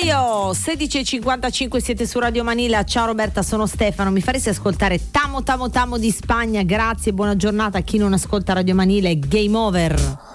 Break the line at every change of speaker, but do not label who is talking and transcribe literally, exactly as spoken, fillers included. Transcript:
studio sedici e cinquantacinque, siete su Radio Manila. Ciao Roberta, sono Stefano. Mi faresti ascoltare Tamo Tamo Tamo di Spagna? Grazie, buona giornata a chi non ascolta Radio Manila. È Game Over.